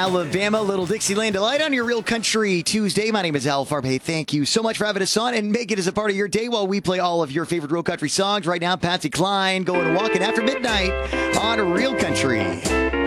Alabama, Little Dixieland Delight on your Real Country Tuesday. My name is Al Farb. Hey, thank you so much for having us on and make it as a part of your day while we play all of your favorite Real Country songs. Right now, Patsy Cline going walking after midnight on Real Country.